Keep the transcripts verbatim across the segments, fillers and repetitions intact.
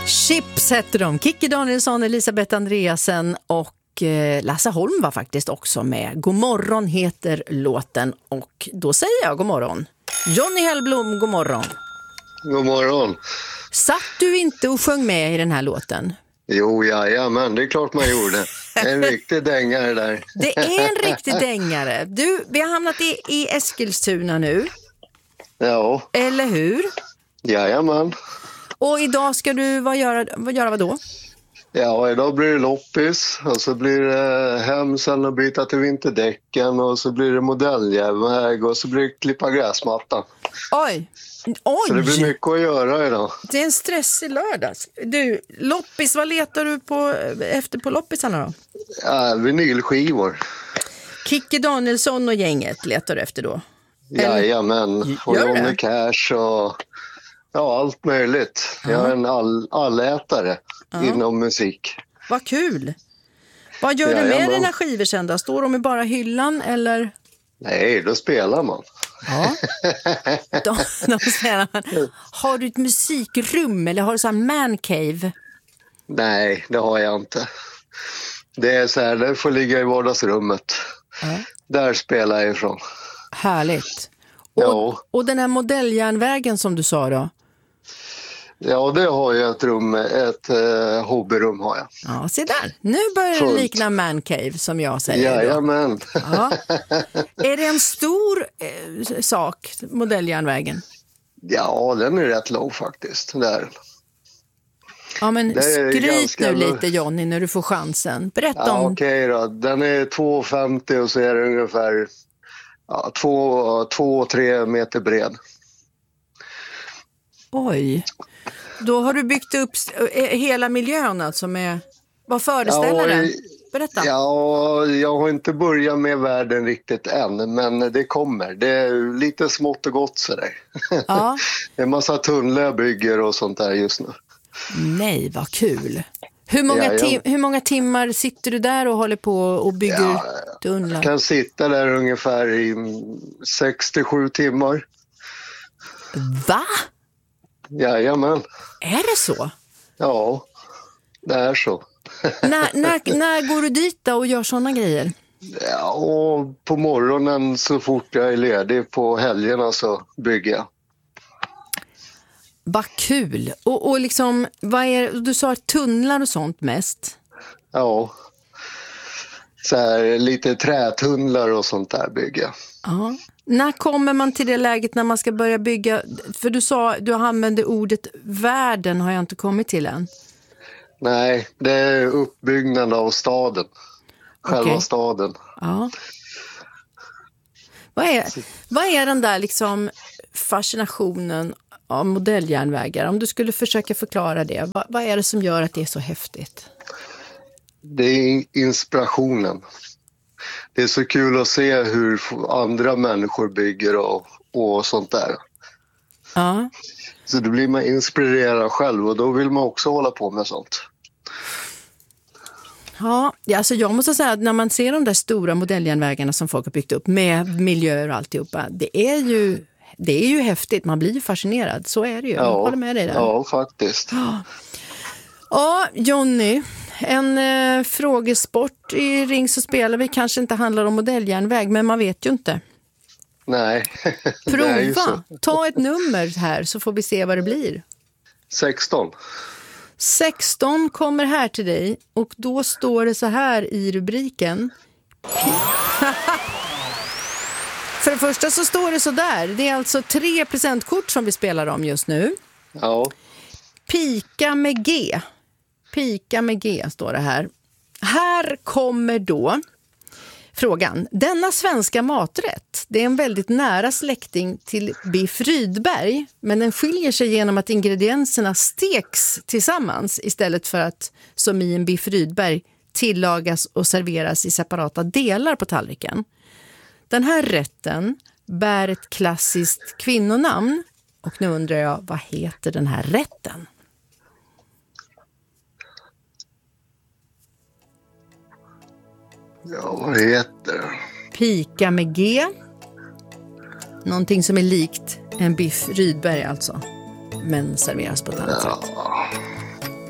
Chips heter de. Kikki Danielsson, Elisabeth Andreasen och eh, Lasse Holm var faktiskt också med. God morgon heter låten och då säger jag god morgon. Johnny Hellblom, god morgon. God morgon. Satt du inte och sjöng med i den här låten? Jo, ja, ja, men det är klart man gjorde. En riktig dängare där. Det är en riktig dängare. Du, vi har hamnat i, i Eskilstuna nu. Ja. Eller hur? Jajamän. Och idag ska du vad göra, vad göra vad då? Ja, idag blir det loppis och så blir det hem sen och byta till vinterdäcken och så blir det modelljärnväg och så blir det klippa gräsmatta. Oj! Oj! Så det blir mycket att göra idag. Det är en stressig lördags. Du, loppis, vad letar du på efter på loppisarna då? Ja, vinylskivor. Kikki Danielsson och gänget letar du efter då? Jajamän, och Johnny Cash och ja, allt möjligt. Ja. Jag är en all, allätare ja. inom musik. Vad kul! Vad gör Jajamän. du med dina skivor sen då? Står de i bara hyllan eller? Nej, då spelar man. Ja, de, de spelar man. Har du ett musikrum eller har du så här man cave? Nej, det har jag inte. Det är så här, det får ligga i vardagsrummet. Ja. Där spelar jag ifrån. Härligt. Och, Ja. och den här modelljärnvägen som du sa då? Ja, det har jag ett rum, ett eh, hobbyrum har jag. Ja, se där. Nu börjar det likna man cave som jag säger. Jajamän. Ja. Är det en stor eh, sak, modelljärnvägen? Ja, den är rätt lång faktiskt. Där. Ja, men skryt ganska... nu lite Johnny när du får chansen. Berätta ja, om... okej då. Den är två femtio och så är det ungefär ja, två tre meter bred. Oj. Då har du byggt upp hela miljön alltså med... Vad föreställer ja, den? Berätta. Ja, jag har inte börjat med världen riktigt än, men det kommer. Det är lite smått och gott sådär. Ja. Det är en massa tunnlar jag bygger och sånt där just nu. Nej, vad kul. Hur många, ja, ja. tim- hur många timmar sitter du där och håller på och bygger ja, tunnlar? Jag kan sitta där ungefär i sex till sju timmar. Va? Jajamän. Är det så? Ja, det är så. när, när, när går du dit då och gör såna grejer? Ja, och på morgonen så fort jag är ledig, på helgerna så bygger jag. Vad kul. Och, och liksom, vad är, du sa tunnlar och sånt mest? Ja, så här, lite trätunnlar och sånt där bygger jag. Ja. När kommer man till det läget när man ska börja bygga? För du sa, du använde ordet världen, har jag inte kommit till än. Nej, det är uppbyggnad av staden. Själva okay. staden. Ja. Vad är, vad är den där liksom fascinationen av modelljärnvägar? Om du skulle försöka förklara det. Vad, vad är det som gör att det är så häftigt? Det är inspirationen. Det är så kul att se hur andra människor bygger och, och sånt där. Ja. Så då blir man inspirerad själv och då vill man också hålla på med sånt. Ja, alltså jag måste säga att när man ser de där stora modelljärnvägarna som folk har byggt upp med miljöer och alltihopa, det är ju, det är ju häftigt. Man blir ju fascinerad, så är det ju. Jag ja, håller med dig där. Ja, faktiskt. Ja, ja Johnny, en eh, frågesport i Ring så spelar vi kanske inte handlar om modelljärnväg, men man vet ju inte. Nej. Prova, ta ett nummer här så får vi se vad det blir. sexton. sexton kommer här till dig och då står det så här i rubriken. För det första så står det så där. Det är alltså tre presentkort som vi spelar om just nu. Ja. Pika med G. Pika med G står det här. Här kommer då frågan. Denna svenska maträtt, det är en väldigt nära släkting till biff Rydberg, men den skiljer sig genom att ingredienserna steks tillsammans istället för att, som i en biff Rydberg, tillagas och serveras i separata delar på tallriken. Den här rätten bär ett klassiskt kvinnonamn och nu undrar jag, vad heter den här rätten? Ja, vad heter det? Pika med G. Någonting som är likt en biff Rydberg alltså. Men serveras på ett annat ja. sätt.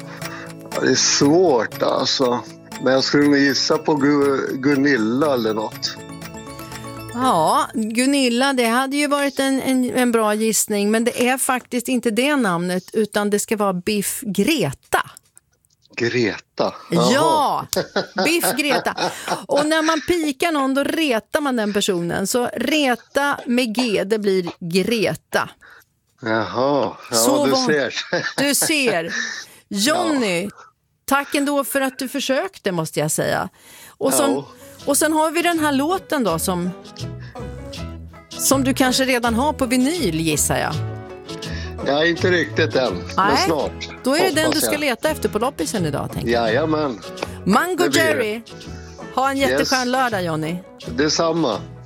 Ja, det är svårt alltså. Men jag skulle nog gissa på Gu- Gunilla eller något. Ja, Gunilla, det hade ju varit en, en, en bra gissning, men det är faktiskt inte det namnet, utan det ska vara Biff Greta. Greta. Jaha. Ja, Biff Greta. Och när man pikar någon, då retar man den personen. Så reta med G, det blir Greta. Jaha, ja, Så du var... ser. Du ser. Johnny, ja. Tack ändå för att du försökte, måste jag säga. Och, så, ja. och sen har vi den här låten då som, som du kanske redan har på vinyl, gissar jag. Ja, inte riktigt än, Nej, men snart. Då är det den du jag. ska leta efter på loppisen idag, tänker jag. Jajamän. Mango Jerry. Ha en jätteskön Yes. lördag, Johnny. Detsamma.